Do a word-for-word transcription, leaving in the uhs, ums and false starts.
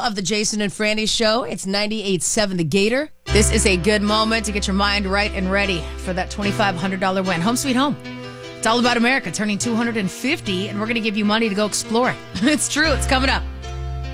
of the Jason and Franny Show. It's ninety-eight point seven The Gator. This is a good moment to get your mind right and ready for that twenty-five hundred dollars win. Home sweet home. It's all about America turning two hundred fifty, and we're going to give you money to go explore it. It's true. It's coming up.